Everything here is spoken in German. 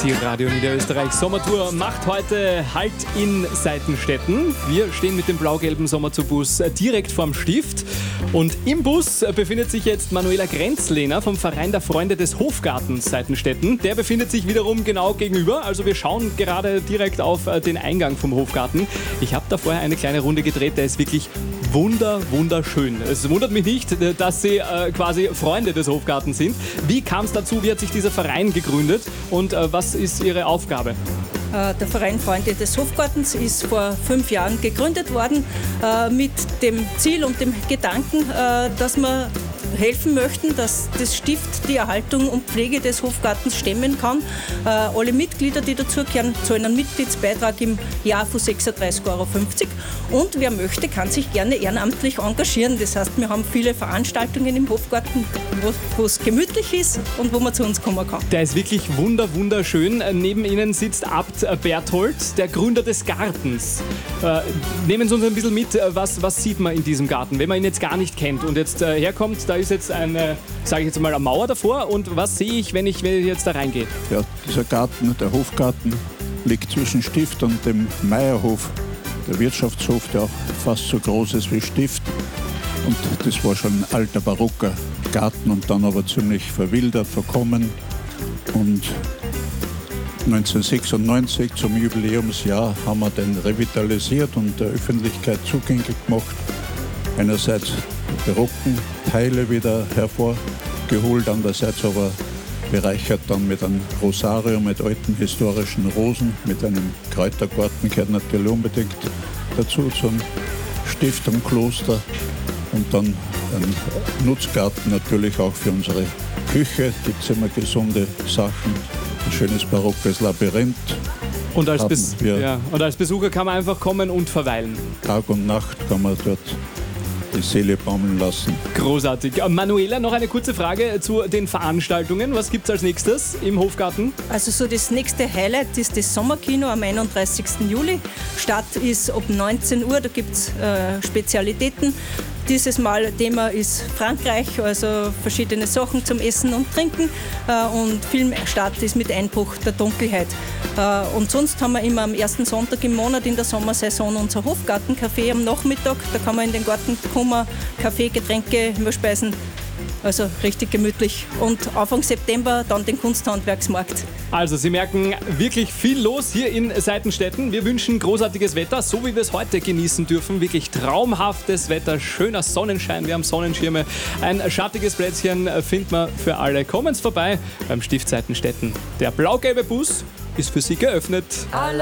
Die Radio Niederösterreich Sommertour macht heute Halt in Seitenstetten. Wir stehen mit dem blau-gelben Sommerzubus direkt vorm Stift. Und im Bus befindet sich jetzt Manuela Grenzlehner vom Verein der Freunde des Hofgartens Seitenstetten. Der befindet sich wiederum genau gegenüber. Also wir schauen gerade direkt auf den Eingang vom Hofgarten. Ich habe da vorher eine kleine Runde gedreht. Der ist wirklich wunderschön. Es wundert mich nicht, dass Sie quasi Freunde des Hofgartens sind. Wie kam es dazu? Wie hat sich dieser Verein gegründet? Und was ist Ihre Aufgabe? Der Verein Freunde des Hofgartens ist vor 5 Jahren gegründet worden mit dem Ziel und dem Gedanken, dass wir helfen möchten, dass das Stift die Erhaltung und Pflege des Hofgartens stemmen kann. Alle Mitglieder, die dazugehören, zahlen einen Mitgliedsbeitrag im Jahr von 36,50 €. Und wer möchte, kann sich gerne ehrenamtlich engagieren. Das heißt, wir haben viele Veranstaltungen im Hofgarten, wo es gemütlich ist und wo man zu uns kommen kann. Der ist wirklich wunderschön. Neben Ihnen sitzt Abt Berthold, der Gründer des Gartens. Nehmen Sie uns ein bisschen mit, was sieht man in diesem Garten, wenn man ihn jetzt gar nicht kennt und jetzt herkommt, da ist jetzt eine, sage ich jetzt mal, eine Mauer davor und was sehe ich, wenn ich jetzt da reingehe? Ja, dieser Garten, der Hofgarten, liegt zwischen Stift und dem Meierhof, der Wirtschaftshof, der auch fast so groß ist wie Stift. Und das war schon ein alter barocker Garten und dann aber ziemlich verwildert, verkommen. Und 1996 zum Jubiläumsjahr haben wir den revitalisiert und der Öffentlichkeit zugänglich gemacht. Einerseits die barocken Teile wieder hervorgeholt, andererseits aber bereichert dann mit einem Rosarium, mit alten historischen Rosen, mit einem Kräutergarten, gehört natürlich unbedingt dazu, zum Stift und Kloster. Und dann ein Nutzgarten natürlich auch für unsere Küche, gibt es immer gesunde Sachen, ein schönes barockes Labyrinth. Und als Besucher kann man einfach kommen und verweilen. Tag und Nacht kann man dort die Seele baumeln lassen. Großartig. Manuela, noch eine kurze Frage zu den Veranstaltungen. Was gibt es als nächstes im Hofgarten? Also so das nächste Highlight ist das Sommerkino am 31. Juli. Start ist ab 19 Uhr, da gibt es Spezialitäten. Dieses Mal Thema ist Frankreich, also verschiedene Sachen zum Essen und Trinken. Und Filmstart ist mit Einbruch der Dunkelheit. Und sonst haben wir immer am ersten Sonntag im Monat in der Sommersaison unser Hofgartencafé am Nachmittag. Da kann man in den Garten kommen, Kaffee, Getränke, Speisen. Also richtig gemütlich. Und Anfang September dann den Kunsthandwerksmarkt. Also Sie merken, wirklich viel los hier in Seitenstetten. Wir wünschen großartiges Wetter, so wie wir es heute genießen dürfen. Wirklich traumhaftes Wetter, schöner Sonnenschein, wir haben Sonnenschirme. Ein schattiges Plätzchen findet man für alle. Kommen Sie vorbei beim Stift Seitenstetten. Der blau-gelbe Bus ist für Sie geöffnet.